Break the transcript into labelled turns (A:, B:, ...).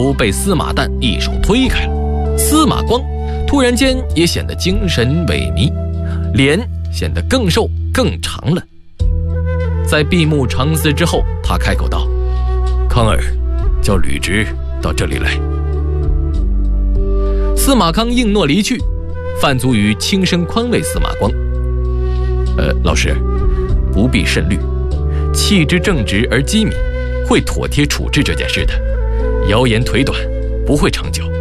A: 如被司马旦一手推开了。司马光突然间也显得精神萎靡，脸显得更瘦更长了。在闭目长思之后，他开口道：“康儿，叫吕直到这里来。”司马康应诺离去，范祖禹轻声宽慰司马光：“老师，不必慎虑，弃之正直而机敏，会妥帖处置这件事的。谣言腿短，不会长久。”